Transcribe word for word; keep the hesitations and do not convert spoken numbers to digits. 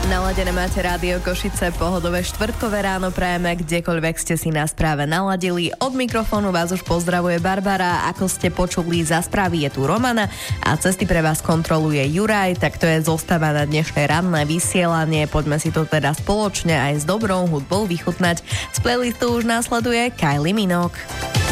Naladené máte Rádio Košice, pohodové štvrtkové ráno prajeme, kdekoľvek ste si nás práve naladili. Od mikrofónu vás už pozdravuje Barbara, ako ste počuli, za správy je tu Romana a cesty pre vás kontroluje Juraj, tak to je zostava na dnešné ranné vysielanie. Poďme si to teda spoločne aj s dobrou hudbou vychutnať. Z playlistu už následuje Kylie Minogue.